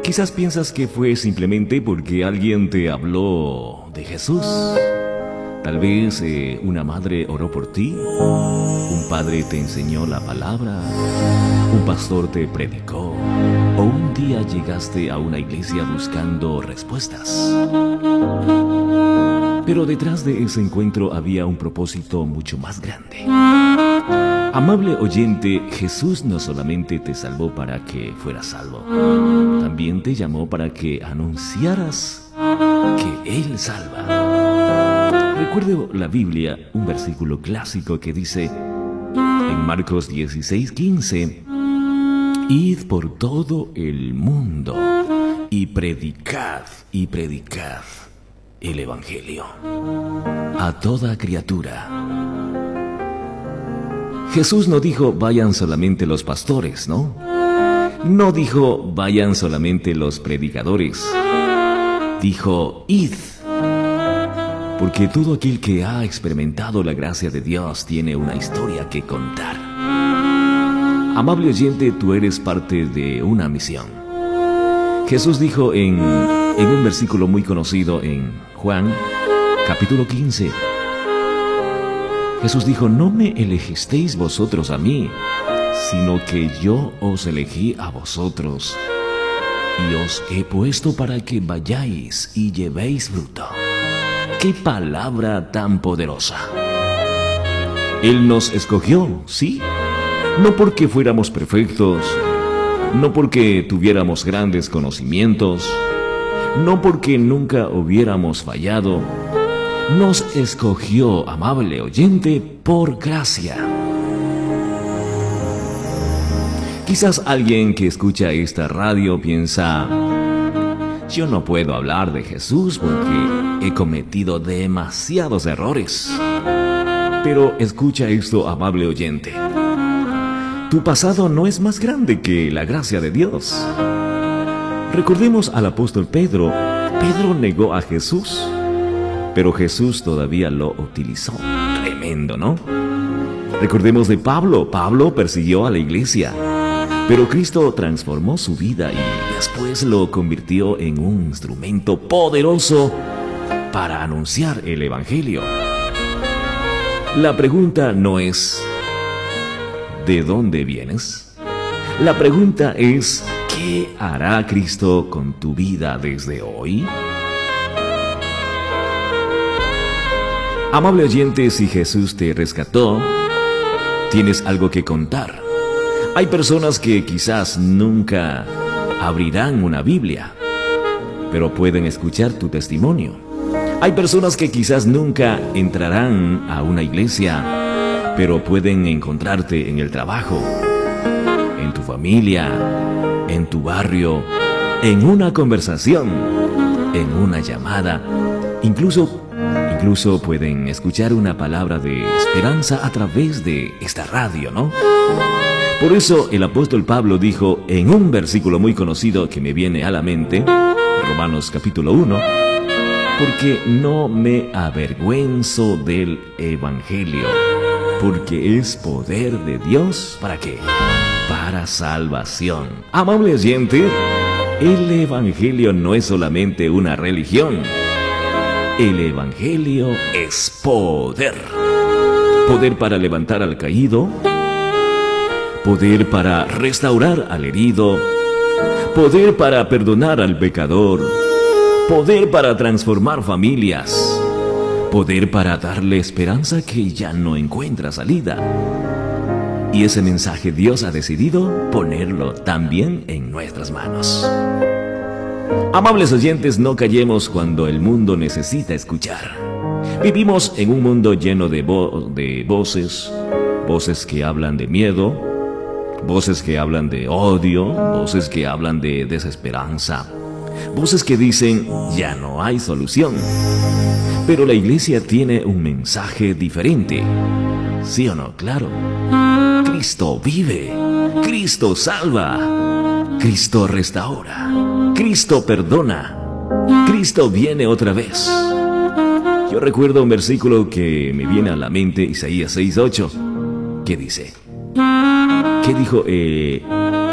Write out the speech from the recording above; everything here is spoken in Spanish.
Quizás piensas que fue simplemente porque alguien te habló de Jesús. Tal vez una madre oró por ti, un padre te enseñó la palabra, un pastor te predicó, o un día llegaste a una iglesia buscando respuestas. Pero detrás de ese encuentro había un propósito mucho más grande. Amable oyente, Jesús no solamente te salvó para que fueras salvo, también te llamó para que anunciaras que Él salva. Recuerdo la Biblia, un versículo clásico que dice en Marcos 16:15: Id por todo el mundo y predicad el Evangelio a toda criatura. Jesús no dijo vayan solamente los pastores, ¿no? No dijo vayan solamente los predicadores. Dijo id. Porque todo aquel que ha experimentado la gracia de Dios tiene una historia que contar. Amable oyente, tú eres parte de una misión. Jesús dijo en un versículo muy conocido en Juan, capítulo 15. Jesús dijo, no me elegisteis vosotros a mí, sino que yo os elegí a vosotros, y os he puesto para que vayáis y llevéis fruto. ¡Qué palabra tan poderosa! Él nos escogió, ¿sí? No porque fuéramos perfectos, no porque tuviéramos grandes conocimientos, no porque nunca hubiéramos fallado. Nos escogió, amable oyente, por gracia. Quizás alguien que escucha esta radio piensa, yo no puedo hablar de Jesús porque he cometido demasiados errores. Pero escucha esto, amable oyente. Tu pasado no es más grande que la gracia de Dios. Recordemos al apóstol Pedro. Pedro negó a Jesús, pero Jesús todavía lo utilizó. Tremendo, ¿no? Recordemos de Pablo. Pablo persiguió a la iglesia, pero Cristo transformó su vida y después lo convirtió en un instrumento poderoso para anunciar el Evangelio. La pregunta no es ¿de dónde vienes? La pregunta es ¿qué hará Cristo con tu vida desde hoy? Amable oyente, si Jesús te rescató, tienes algo que contar. Hay personas que quizás nunca abrirán una Biblia, pero pueden escuchar tu testimonio. Hay personas que quizás nunca entrarán a una iglesia, pero pueden encontrarte en el trabajo, en tu familia, en tu barrio, en una conversación, en una llamada. Incluso pueden escuchar una palabra de esperanza a través de esta radio, ¿no? Por eso el apóstol Pablo dijo en un versículo muy conocido que me viene a la mente, Romanos capítulo 1, porque no me avergüenzo del Evangelio, porque es poder de Dios, ¿para qué? Para salvación. Amable oyente, el Evangelio no es solamente una religión. El Evangelio es poder. Poder para levantar al caído, poder para restaurar al herido, poder para perdonar al pecador, poder para transformar familias, poder para darle esperanza que ya no encuentra salida. Y ese mensaje Dios ha decidido ponerlo también en nuestras manos. Amables oyentes, no callemos cuando el mundo necesita escuchar. Vivimos en un mundo lleno de voces que hablan de miedo, voces que hablan de odio, voces que hablan de desesperanza, voces que dicen ya no hay solución. Pero la iglesia tiene un mensaje diferente. ¿Sí o no? Claro. Cristo vive, Cristo salva, Cristo restaura, Cristo perdona, Cristo viene otra vez. Yo recuerdo un versículo que me viene a la mente, Isaías 6:8, que dice, ¿qué dijo?